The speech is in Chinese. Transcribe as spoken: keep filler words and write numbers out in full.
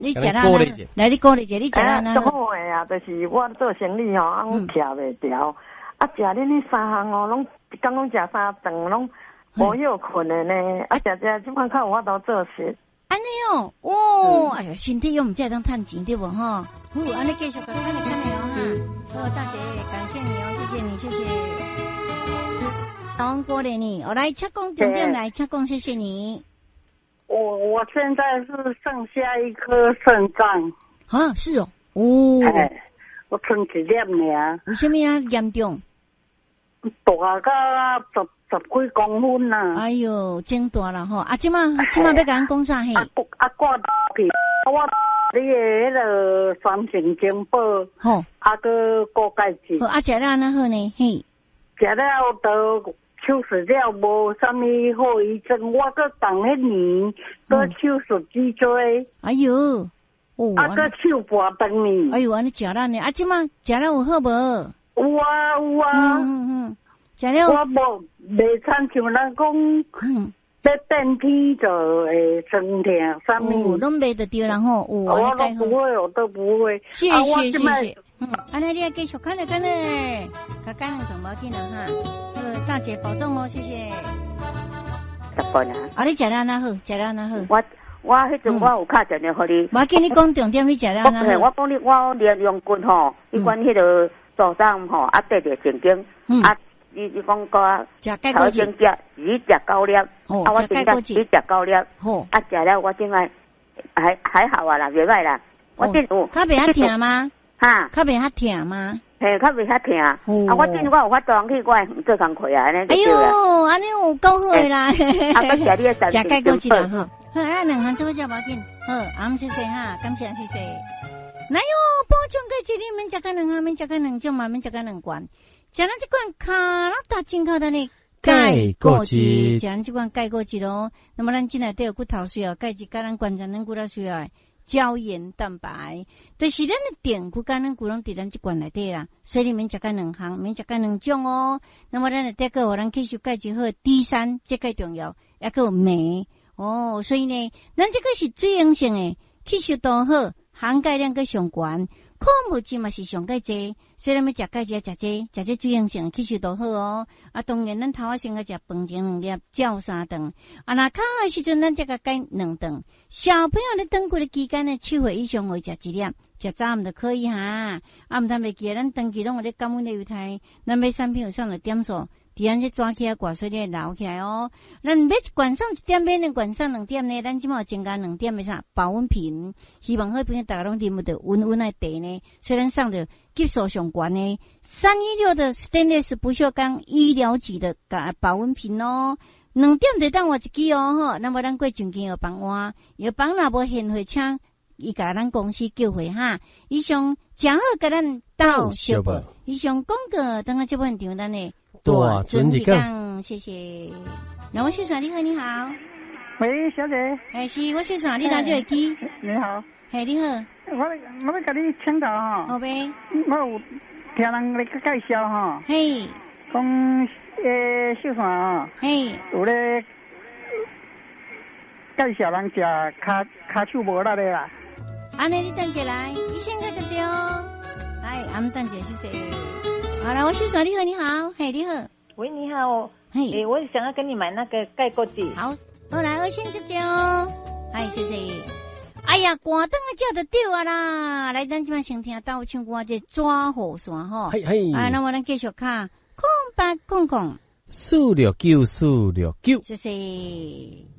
你食啦，来你鼓励者，你食啦那。 足好诶啊，就是我做生意吼，啊我徛袂牢，啊食恁迄三项哦，拢一工拢食三顿，拢无休困的呢。啊食食即款较有法度做事。 安尼哦，哦，哎呀，身体又唔才当趁钱对无吼？好，安尼继续个看你看你哦哈。好，大姐，感谢你哦，谢谢你，谢谢。好，过来你，我来恰讲重点来恰讲，谢谢你。 我我现在是剩下一颗肾脏啊，是哦，哦， 哎，我剩一粒尔。 为什么啊严重？ 大到十十几公分啦！ 哎呦，真大啦吼！啊，即马即马要甲咱讲啥嘿？ 啊啊，挂去，我你的迄个酸性精宝， 吼， 啊个高钙质。 好，啊食了安那好呢？嘿， 食了都。手术了无啥物后遗症，我搁当迄年搁手术脊椎。 哎呦，哦， 啊搁手拔断呢。 哎呦，安尼食了呢？啊，即马食了有好无？ 有啊有啊。 嗯嗯嗯，食了。 我无袂参像人讲，嗯，要变天就会酸痛啥物。 哦，拢袂得着然后，哦， 我都不会，我都不会。 谢谢谢谢。嗯，安尼你要继续看了看了，甲干两上无紧啦哈。呃，大姐保重哦，谢谢。 十分啊！ 啊，你食了安那好，食了安那好。 我我迄阵我有敲电话互你。 我跟你讲重点，你食了安那好。 我讲你，我连用棍吼，伊管迄个组长吼，啊缀着正经，啊，你你讲个头先食，只食高粒，啊我正甲只食高粒，啊食了我正爱还还好啊啦，袂歹啦。我正有。 较袂遐疼吗？ 哈？ 较袂遐疼吗？ 嘿，较袂遐疼啊！啊，我正我有法度去，我会做工课啊，安尼就对啦。 哎呦，安尼有够好诶啦！ 啊，我食你诶三食钙骨质啦吼。好，啊两项做伙食无紧。好，啊谢谢哈，感谢谢谢。来哟，补充钙质你免食个两项，免食个两种嘛，免食个两罐。食咱这罐卡拉达健康的呢钙骨质，食咱这罐钙骨质咯。那么咱进来都有骨头需要，钙质甲咱关节咱骨头需要。胶原蛋白，就是咱的电骨甲咱骨拢伫咱即罐内底啦，所以你免食个两项，免食个两种哦。那么咱的第二个，咱吸收钙质好 ，D 三这个重要，还个有镁哦。所以呢，咱这个是水溶性的，吸收度好，含钙量个上悬，矿物质嘛是上钙济。所以咱要食钙质食这，食这水溶性吸收度好哦。啊，当然咱头仔先个食饭前两粒，照三顿。啊，那较好时阵咱才个改两顿。小朋友咧长骨的期间呢，七岁以上会食一粒，食早暗就可以哈。啊，毋通袂记咱长期拢有咧感染类胎，咱买产品有上了点数，伫咱这抓起来挂水咧留起来哦。咱买罐上一点，买两罐上两点呢，咱即满增加两点的啥保温瓶，希望好朋大家拢啉唔到温温的茶呢。所以咱上着技术上悬呢，三一六的 stainless 不锈钢医疗级的保温瓶哦。两点就当我一支哦吼，那么咱过证件要帮我，要帮若无现货请伊甲咱公司叫回哈。以上正好甲咱到小报，以上广告等下这半场咱的大准时讲，谢谢。那我先生你好，你好。 喂，小姐。 哎，是我先生，你拿这个机。 你好。 嘿，你好。 我我要甲你请教哈。 好呗。 我有听人咧介绍哈。 嘿。 讲诶，秀山啊， 嘿， 有咧介绍人食骹骹手无力的啦。 安尼你等下来，医生看得到。哎，俺们等下谢谢。好了，我秀山你好，你好，嘿，你好。 喂，你好。 嘿， 诶，我想要跟你买那个钙骨质。 好，好来，我先接接哦。哎，谢谢。哎呀，关灯啊，叫得对啊啦！来，咱今晚先听到唱歌这抓雨伞吼。 嘿嘿。 啊，那么咱继续看。空白空空， 四六九四六九， 谢谢。